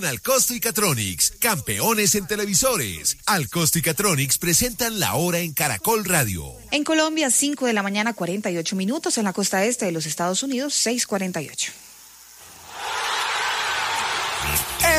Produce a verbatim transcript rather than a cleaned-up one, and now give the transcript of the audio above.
Alcosto y Catronics, campeones en televisores. Alcosto y Catronics presentan La Hora en Caracol Radio. En Colombia, cinco de la mañana, cuarenta y ocho minutos. En la costa este de los Estados Unidos, seis cuarenta y ocho.